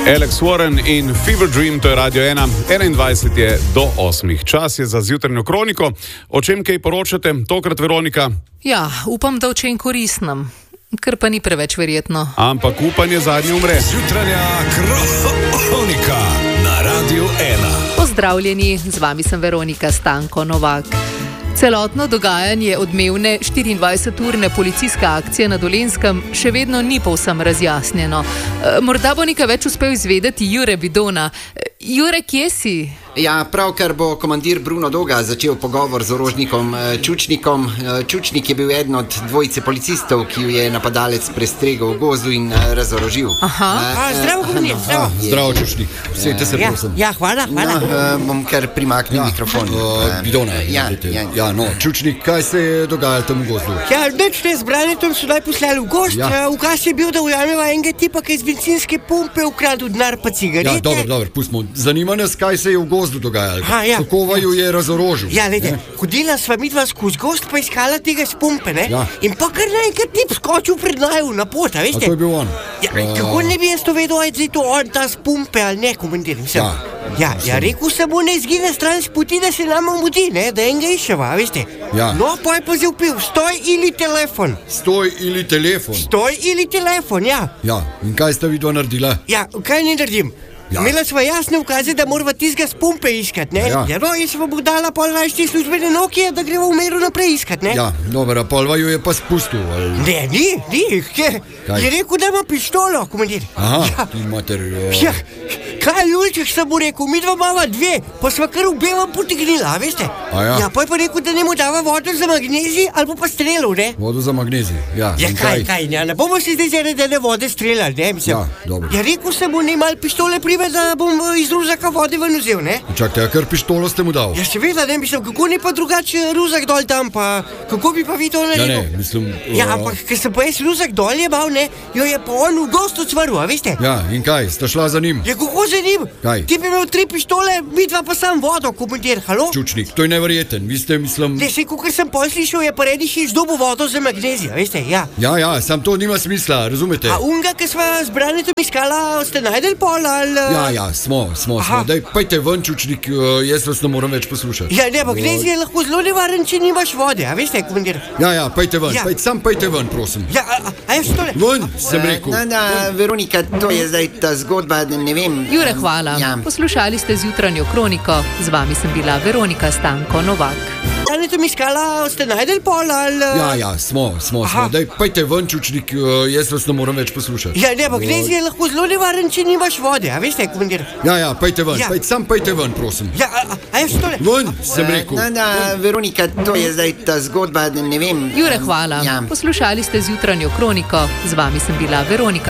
Alex Warren in Fever Dream, to je Radio 1, 21 je do 8. Čas je za zjutrajno kroniko. O čem kaj poročate? Tokrat Veronika? Ja, upam, da o čem koristnem, ker pa ni preveč verjetno. Ampak upanje zadnje umre. Zjutrajna kronika na Radio 1. Pozdravljeni, z vami sem Veronika Stanko Novak. Celotno dogajanje odmevne 24-urne policijske akcije na Dolenjskem še vedno ni povsem razjasnjeno. Morda bo nekaj več uspel izvedeti Jure Bidona. Jure, kje si? Ja, pravkar bo komandir Bruno Doga začel pogovor z orožnikom Čučnikom. Čučnik je bil eden od dvojice policistov, ki ju je napadalec prestregel v gozdu in razorožil. Zdravo, komandir, zdravo. Zdravo, Čučnik. Sejte se, prosim. Ja, hvala. Bom kar primaknil mikrofon. Bidona, Čučnik, kaj se je dogajalo tam v gozdu? Ja, nič ne, z Branetom so naj poslali v gost. Ukaz je bil, da ujameva enega tipa, ki je iz bencinske pumpe ukradel denar pa cigarete. Ja, dobro, pustimo. Zanima nas, kaj se je v gozdu dogajalo. Kako vaju je razorožil? Ja, glede, hodila sva midva skozi gost pa iskala tega s pumpe, ne? Ja. In pa kar naenkrat tip skočil pred naju na pot, a veste? A to je bil on? Ja, kako ne bi jaz to vedel, ali je to on, ta s pumpe ali ne, komandir, mislim. Ja, rekel sem mu, ne izgine stran s poti, da se nama mudi, ne, da enega iščeva, veste? Ja. No, pa je pa zavpil, stoj ili telefon. Stoj ili telefon? Stoj ili telefon, ja. Ja, in kaj sta vidva naredila? Ja, kaj ne naredim? Ja. Imela sva jasne ukaze, da morava tistega s pumpe iskati, ne? Ja, no, jaz sva bo dala pol najšti službene Nokije, da greva v meru naprej iskati, ne? Ja, dobro, pol vaju je pa spustil, ali? Ne, ni, je rekel, da ima pištolo, komandir. Aha, ja. Ti mater... Ja, kaj lulček sem mu rekel, midva mava dve, pa sva kar obema potegnila, veste? Ja, pa je pa rekel, da ne mu dava vodo za magnezij, ali pa strelov, ne? Vodo za magnezij, ja. Ja, kaj, ne bomo se zdaj zaradi vode streljali, ne, mislim. Ja, dobro. Ja, rekel sem mu, ne mal pištole da bom iz ruzaka vode ven vzel, ne? Čakajte, kar pištolo ste mu dal? Ja, seveda, ne, mislim, kako ne pa drugače ruzak dol tam, pa kako bi pa vi to naredil? Ja, ne, mislim... Ja, ampak, ker sem pa jaz ruzak dol jebal, ne, jo je pa on v gostu cvrl, a veste? Ja, in kaj, sta šla za njim? Ja, kako za njim? Kaj? Ti bi imel 3 pištole, midva pa sam vodo, komandir, halo? Čučnik, to je neverjeten, vi ste, mislim... Ne, sej, kakor sem pol slišal, je pa redih izdobil vodo za magnezij, veste, ja. Ja, sam to nima smisla, razumete? A unga, ki sva z Branetom iskala, ste najdel pol, ali... Ja, smo. Daj, pojte ven, Čučnik, jaz vas ne moram več poslušati. Ja, ne, magnezij je lahko zelo nevaren, če nimaš vode, a veste, komandir? Ja, pojte ven, pojte ven, prosim. Ja, a jaz tole? Ven, sem rekel. Veronika, to je zdaj ta zgodba, ne vem... Jure, hvala. Ja. Poslušali ste zjutranjo kroniko, z vami sem bila Veronika Stanko Novak. Branetom iskala, ste najdel pol, ali... Ja, smo. Daj, pojte ven, Čučnik, jaz vas ne moram več poslušati. Ja, ne, magnezij je lahko zelo nevaren, če nimaš vode, a veste, komandir? Ja, pojte ven, pojte ven, prosim. Ja, a jaz tole? Ven, sem rekel. Veronika, to je zdaj ta zgodba, ne vem... Jure, hvala. Ja. Poslušali ste zjutranjo kroniko, z vami sem bila Veronika